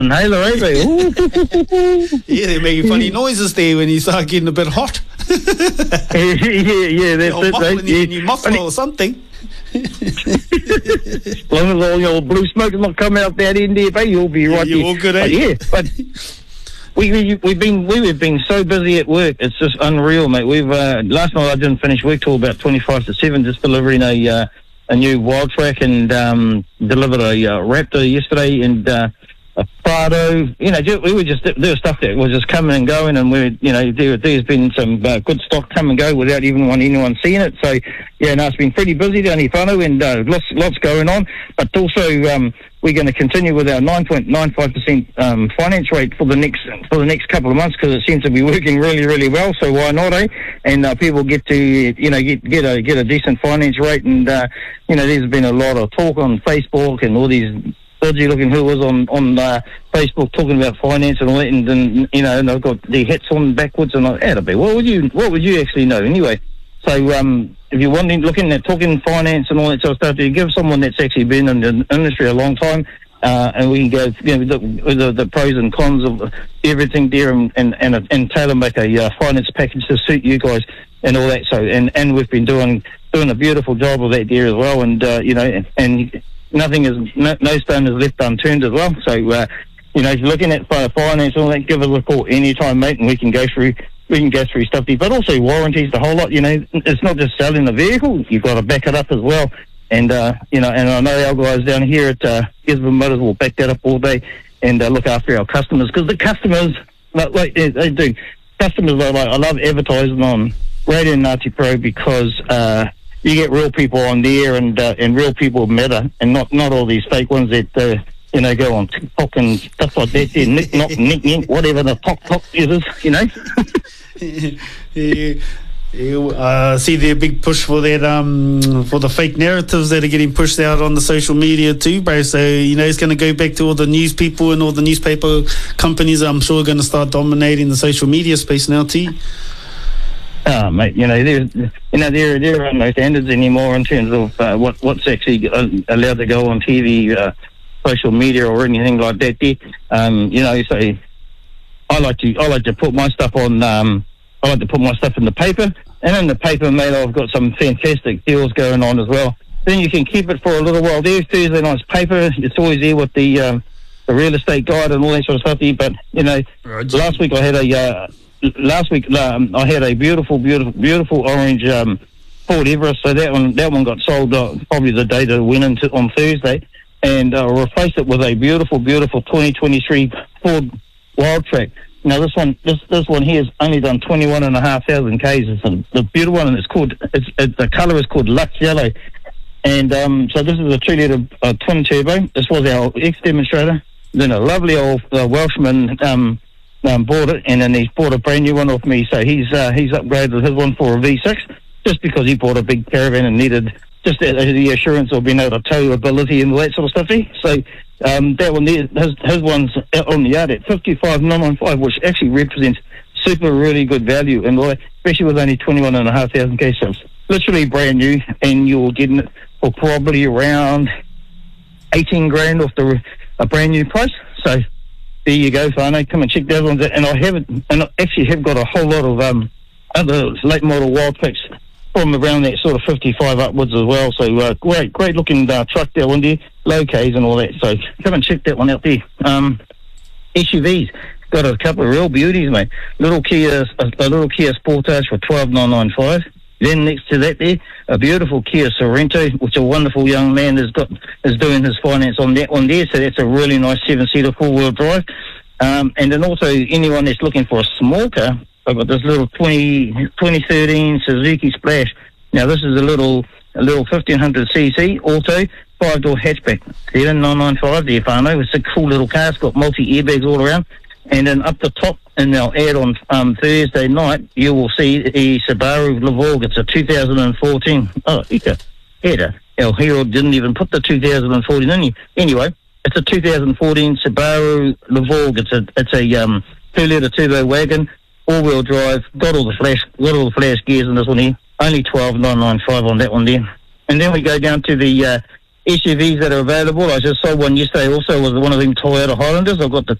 inhaler, eh? Yeah, they're making funny noises there when you start getting a bit hot. yeah, that's it, muffling eh? your new muffler or something. As long as all your blue smoke is not coming out that end there, you'll be right you're there. all good, eh? But yeah, but we've been so busy at work. It's just unreal, mate. We've last night I didn't finish work till about 25 to 7, just delivering a new Wild Track, and delivered a Raptor yesterday, and a Prado. You know, we were just, there was stuff that was just coming and going, and there's been some good stock come and go without even anyone seeing it. So yeah, no, it's been pretty busy down here, whānau, and lots going on. But also we're going to continue with our 9.95% finance rate for the next couple of months, because it seems to be working really, really well. So why not, eh? And people get to get a decent finance rate, and there's been a lot of talk on Facebook and all these dodgy looking whoas on Facebook talking about finance and all that, and and they've got their hats on backwards, and that'll be what would you actually know anyway? So if you're looking at talking finance and all that sort of stuff, you give someone that's actually been in the industry a long time, and we can go the pros and cons of everything there, and tailor make a finance package to suit you guys and all that. So and we've been doing a beautiful job of that there as well, and and no stone is left unturned as well. So if you're looking at finance and all that, give us a call anytime, mate, and we can go through stuff there. But also warranties, the whole lot. It's not just selling the vehicle; you've got to back it up as well. And and I know our guys down here at Gisborne Motors will back that up all day and look after our customers, because the customers, like they do. Customers are like, I love advertising on Radio Ngāti Pro, because you get real people on there, and real people matter, and not all these fake ones that go on TikTok and stuff like that. Nick, whatever the talk is, Yeah, see their big push for that, for the fake narratives that are getting pushed out on the social media too, bro. So it's going to go back to all the news people and all the newspaper companies. I'm sure are going to start dominating the social media space now too. Mate, there are no standards anymore in terms of what's actually allowed to go on TV, social media, or anything like that. So I like to put my stuff on. I like to put my stuff in the paper, and in the paper, mate, I've got some fantastic deals going on as well. Then you can keep it for a little while. There's Thursday night's paper. It's always there with the real estate guide and all that sort of stuff. But right. Last week I had a beautiful orange Ford Everest. So that one got sold probably the day that it went on Thursday, and replaced it with a beautiful 2023 Ford Wild Track. Now this one here has only done 21,500 k's. It's the beautiful one, and the colour is called Lux Yellow. And so this is a 2-litre twin turbo. This was our ex-demonstrator. Then a lovely old Welshman bought it, and then he's bought a brand new one off me. So he's upgraded his one for a V6, just because he bought a big caravan and needed just the assurance of being able to tow ability and all that sort of stuff. So that one there, his one's out on the yard at 55,995, which actually represents super really good value, and especially with only 21,500 k's. So it's literally brand new, and you're getting it for probably around 18 grand off a brand new price. So there you go, whānau. Come and check those ones out. And I actually have got a whole lot of other late model Wild Tracks from around that sort of 55 upwards as well. So great looking truck there, one there, low Ks and all that. So come and check that one out there. SUVs, got a couple of real beauties, mate. A little Kia Sportage for 12,995. Then next to that there, a beautiful Kia Sorento, which a wonderful young man is doing his finance on that one there. So that's a really nice 7-seater 4-wheel drive. And then also anyone that's looking for a small car, I've got this little 2013 Suzuki Splash. Now this is a little 1500cc auto 5-door hatchback. 7,995 there, whānau. It's a cool little car. It's got multi-airbags all around. And then up the top, and they'll add on Thursday night, you will see the Subaru Levorg. It's a 2014. Oh, Ika. El Herald didn't even put the 2014 in. Anyway, it's a 2014 Subaru Levorg. It's a 2-litre turbo wagon, all-wheel drive. Got all the flash gears in this one here. Only 12,995 on that one there. And then we go down to the SUVs that are available. I just sold one yesterday also, was one of them Toyota Highlanders. I've got the